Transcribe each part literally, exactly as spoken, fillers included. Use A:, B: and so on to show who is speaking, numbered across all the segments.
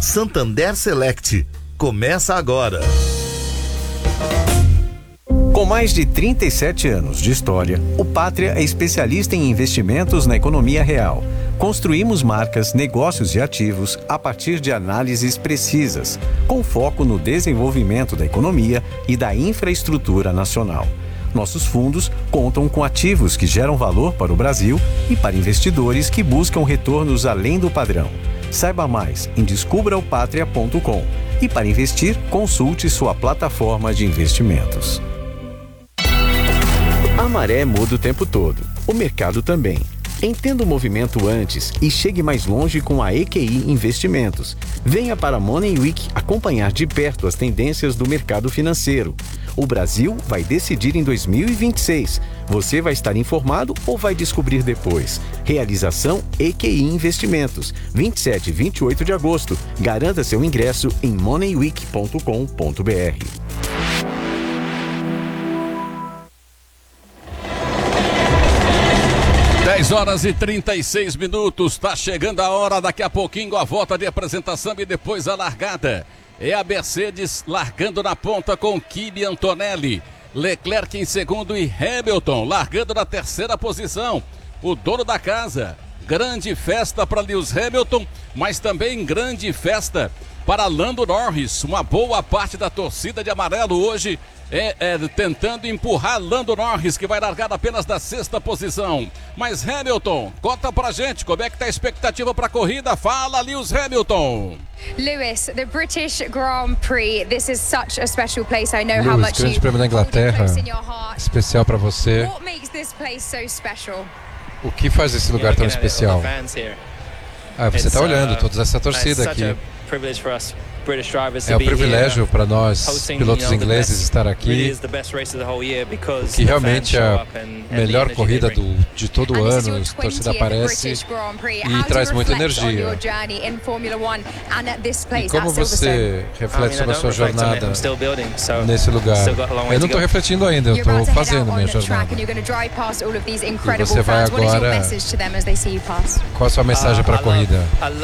A: Santander Select. Começa agora.
B: Com mais de trinta e sete anos de história, o Pátria é especialista em investimentos na economia real. Construímos marcas, negócios e ativos a partir de análises precisas, com foco no desenvolvimento da economia e da infraestrutura nacional. Nossos fundos contam com ativos que geram valor para o Brasil e para investidores que buscam retornos além do padrão. Saiba mais em descubra o pátria ponto com e para investir, consulte sua plataforma de investimentos. A maré muda o tempo todo, o mercado também. Entenda o movimento antes e chegue mais longe com a E Q I Investimentos. Venha para a Money Week acompanhar de perto as tendências do mercado financeiro. O Brasil vai decidir em dois mil e vinte e seis. Você vai estar informado ou vai descobrir depois? Realização E Q I Investimentos, vinte e sete e vinte e oito de agosto. Garanta seu ingresso em money week ponto com ponto b r.
C: dez horas e trinta e seis minutos, está chegando a hora, daqui a pouquinho a volta de apresentação e depois a largada. É a Mercedes largando na ponta com Kimi Antonelli, Leclerc em segundo e Hamilton largando na terceira posição. O dono da casa, grande festa para Lewis Hamilton, mas também grande festa para Lando Norris. Uma boa parte da torcida de amarelo hoje é, é tentando empurrar Lando Norris, que vai largar apenas da sexta posição. Mas Hamilton, conta pra gente como é que tá a expectativa para a corrida. Fala, Lewis Hamilton.
D: Lewis, the British Grand Prix, this is such a special place. I know
E: Lewis,
D: how much
E: Grande
D: you
E: Prêmio da Inglaterra, especial para você.
D: What makes this place so special?
E: O que faz esse lugar tão especial? Ah, você está olhando toda essa torcida aqui. É um privilégio para nós, pilotos ingleses, estar aqui, que realmente é a melhor corrida do, de todo o ano. A torcida aparece e traz muita energia. E como você reflete sobre a sua jornada nesse lugar? Eu não estou refletindo ainda, eu estou fazendo minha jornada. E você vai agora... Qual a sua mensagem para a corrida?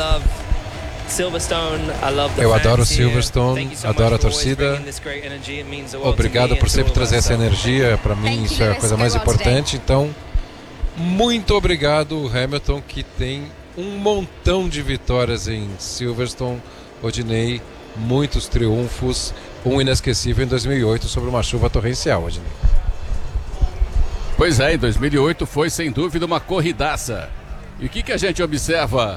E: Eu adoro Silverstone, adoro a torcida. Obrigado por sempre trazer essa energia. Para mim isso é a coisa mais importante. Então, muito obrigado, Hamilton, que tem um montão de vitórias em Silverstone. Odinei, muitos triunfos, um inesquecível em dois mil e oito sobre uma chuva torrencial, Odinei.
C: Pois é, em dois mil e oito foi sem dúvida uma corridaça. E o que, que a gente observa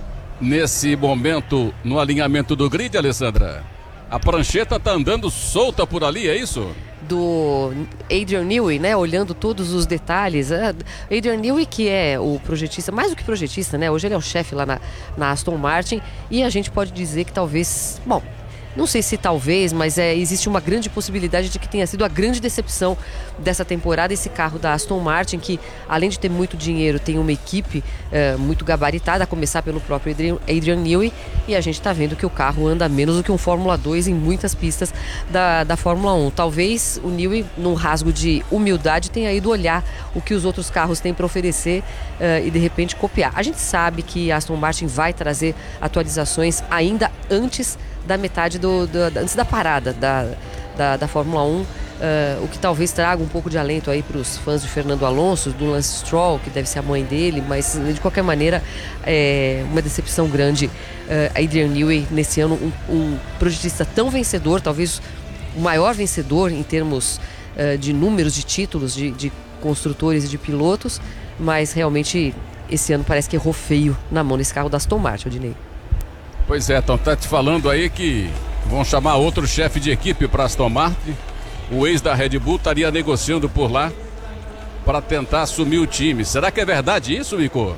C: nesse momento no alinhamento do grid, Alessandra? A prancheta tá andando solta por ali, é isso?
F: Do Adrian Newey, né? Olhando todos os detalhes. Adrian Newey, que é o projetista, mais do que projetista, né? Hoje ele é o chefe lá na, na Aston Martin. E a gente pode dizer que talvez... Bom, não sei se talvez, mas é, existe uma grande possibilidade de que tenha sido a grande decepção dessa temporada esse carro da Aston Martin, que além de ter muito dinheiro, tem uma equipe é, muito gabaritada, a começar pelo próprio Adrian, Adrian Newey, e a gente está vendo que o carro anda menos do que um Fórmula dois em muitas pistas da, da Fórmula um. Talvez o Newey, num rasgo de humildade, tenha ido olhar o que os outros carros têm para oferecer é, e de repente copiar. A gente sabe que a Aston Martin vai trazer atualizações ainda antes da metade do, do, antes da parada da, da, da Fórmula um, uh, o que talvez traga um pouco de alento aí para os fãs de Fernando Alonso, do Lance Stroll, que deve ser a mãe dele, mas de qualquer maneira é uma decepção grande. uh, Adrian Newey nesse ano, um, um projetista tão vencedor, talvez o maior vencedor em termos uh, de números de títulos de, de construtores e de pilotos, mas realmente esse ano parece que errou feio na mão nesse carro da Aston Martin, Odinei.
C: Pois é, então tá te falando aí que vão chamar outro chefe de equipe para Aston Martin. O ex da Red Bull estaria negociando por lá para tentar assumir o time. Será que é verdade isso, Mico?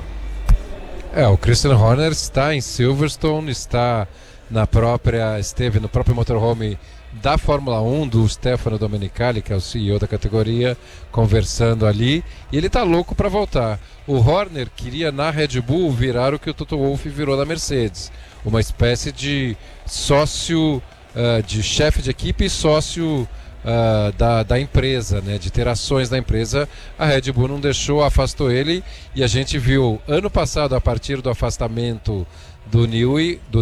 E: É, o Christian Horner está em Silverstone, está na própria, esteve no próprio motorhome da Fórmula um, do Stefano Domenicali, que é o C E O da categoria, conversando ali, e ele tá louco para voltar. O Horner queria na Red Bull virar o que o Toto Wolff virou na Mercedes, uma espécie de sócio, uh, de chefe de equipe e sócio uh, da, da empresa, né, de ter ações da empresa. A Red Bull não deixou, afastou ele, e a gente viu ano passado, a partir do afastamento do Newey, do